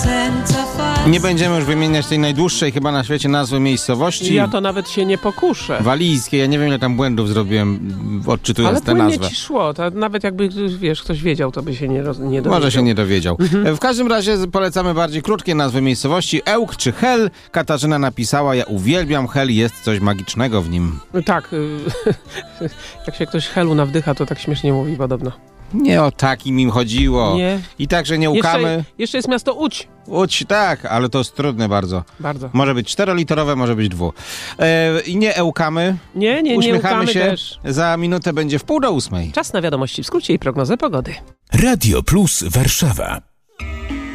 Nie będziemy już wymieniać tej najdłuższej chyba na świecie nazwy miejscowości. Ja to nawet się nie pokuszę. Walijskiej. Ja nie wiem, ile tam błędów zrobiłem, odczytując tę nazwę. Ale płynnie ci szło. To nawet jakby, wiesz, ktoś wiedział, to by się nie dowiedział. Może się nie dowiedział. W każdym razie polecamy bardziej krótkie nazwy miejscowości. Ełk czy Hel. Katarzyna napisała, ja uwielbiam Hel, jest coś magicznego w nim. Tak. Jak się ktoś Helu nawdycha, to tak śmiesznie mówi podobno. Nie o takim im chodziło. Nie. I także nie łkamy. Jeszcze jest miasto Łódź. Łódź, tak, ale to jest trudne bardzo. Bardzo. Może być 4-literowe, może być 2. I nie ełkamy. Nie uśmiechamy się. też. Za minutę będzie 7:30. Czas na wiadomości w skrócie i prognozę pogody. Radio Plus Warszawa.